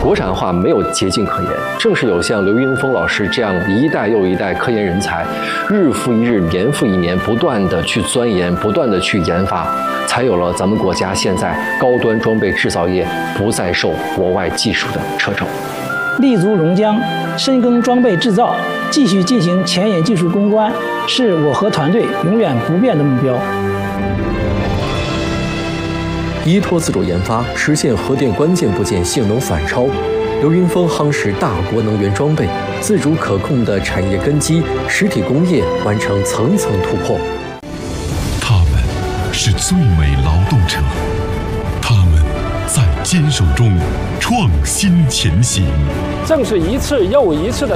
国产化没有捷径可言，正是有像刘云峰老师这样一代又一代科研人才，日复一日、年复一年，不断的去钻研，不断的去研发，才有了咱们国家现在高端装备制造业不再受国外技术的掣肘。 立足龙江，深耕装备制造，继续进行前沿技术攻关，是我和团队永远不变的目标。 依托自主研发，实现核电关键部件性能反超。刘云峰夯实大国能源装备，自主可控的产业根基，实体工业完成层层突破。 他们是最美劳动者，他们在坚守中创新前行。 正是一次又一次的